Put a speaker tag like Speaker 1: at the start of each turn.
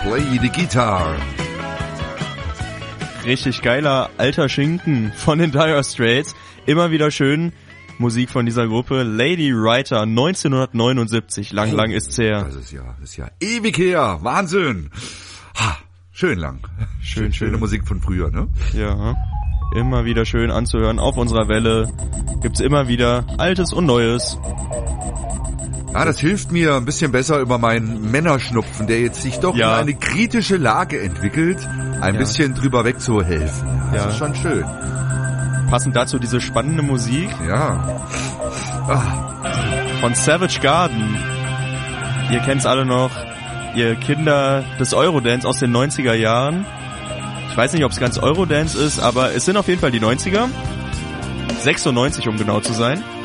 Speaker 1: Play the Guitar.
Speaker 2: Richtig geiler alter Schinken von den Dire Straits. Immer wieder schön Musik von dieser Gruppe. Lady Writer 1979. Lang ist's her.
Speaker 1: Das ist ja ewig her. Wahnsinn. Ha, schön lang. Schöne Musik von früher, ne?
Speaker 2: Ja. Immer wieder schön anzuhören. Auf unserer Welle gibt's immer wieder Altes und Neues.
Speaker 1: Ja, das hilft mir ein bisschen besser über meinen Männerschnupfen, der jetzt sich doch in eine kritische Lage entwickelt, ein bisschen drüber wegzuhelfen. Das ist schon schön.
Speaker 2: Passend dazu diese spannende Musik.
Speaker 1: Ja.
Speaker 2: Von Savage Garden. Ihr kennt's alle noch, ihr Kinder des Eurodance aus den 90er Jahren. Ich weiß nicht, ob es ganz Eurodance ist, aber es sind auf jeden Fall die 90er. 96, um genau zu sein.